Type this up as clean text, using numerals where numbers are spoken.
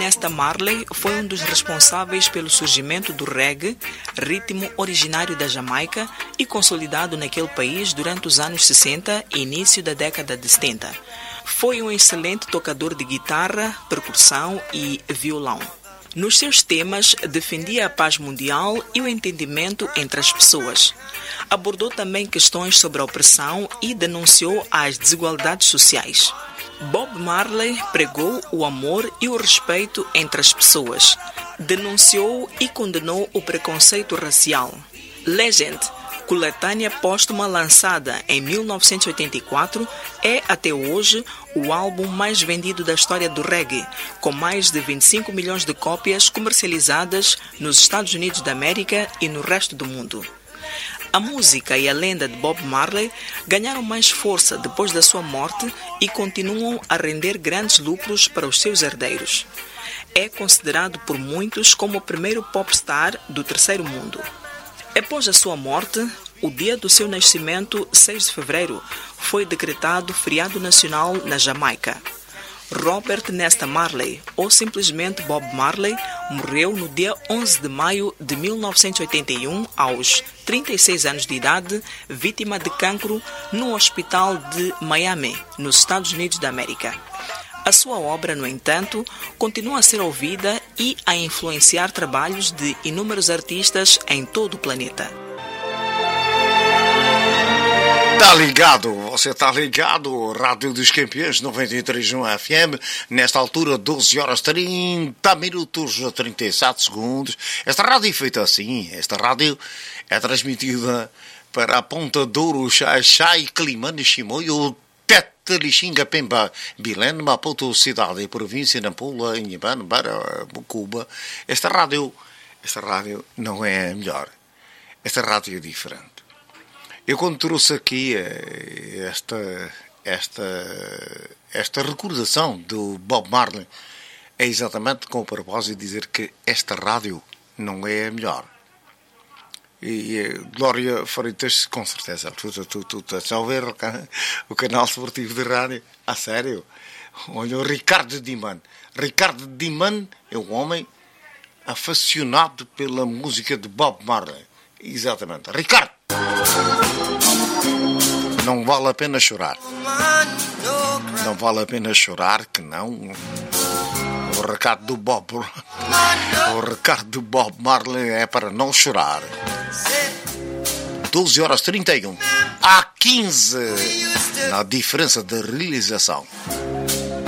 Nesta Marley foi um dos responsáveis pelo surgimento do reggae, ritmo originário da Jamaica e consolidado naquele país durante os anos 60 e início da década de 70. Foi um excelente tocador de guitarra, percussão e violão. Nos seus temas, defendia a paz mundial e o entendimento entre as pessoas. Abordou também questões sobre a opressão e denunciou as desigualdades sociais. Bob Marley pregou o amor e o respeito entre as pessoas. Denunciou e condenou o preconceito racial. Legend, coletânea póstuma lançada em 1984, é até hoje o álbum mais vendido da história do reggae, com mais de 25 milhões de cópias comercializadas nos Estados Unidos da América e no resto do mundo. A música e a lenda de Bob Marley ganharam mais força depois da sua morte e continuam a render grandes lucros para os seus herdeiros. É considerado por muitos como o primeiro popstar do terceiro mundo. Após a sua morte, o dia do seu nascimento, 6 de fevereiro, foi decretado feriado nacional na Jamaica. Robert Nesta Marley, ou simplesmente Bob Marley, morreu no dia 11 de maio de 1981, aos 36 anos de idade, vítima de cancro no hospital de Miami, nos Estados Unidos da América. A sua obra, no entanto, continua a ser ouvida e a influenciar trabalhos de inúmeros artistas em todo o planeta. Você está ligado, Rádio dos Campeões 93.1 FM, nesta altura 12 horas 30 minutos 37 segundos. Esta rádio é feita assim, esta rádio é transmitida para a Ponta Douro, Xai, Climane, Chimoio, Tete, Lixinga, Pemba, Bilene, Maputo, cidade e província, Nampula, Inhibane, Bara, Cuba. Esta rádio não é a melhor, esta rádio é diferente. Eu quando trouxe aqui esta recordação do Bob Marley é exatamente com o propósito de dizer que esta rádio não é a melhor. E Glória Freitas, com certeza, tu estás a ver o canal esportivo de rádio? A sério? Olha o Ricardo Diman. Ricardo Diman é um homem aficionado pela música de Bob Marley. Exatamente. Ricardo! Não vale a pena chorar. Não vale a pena chorar, que não. O recado do Bob Marley é para não chorar. 12 horas 31. Há 15 na diferença de realização.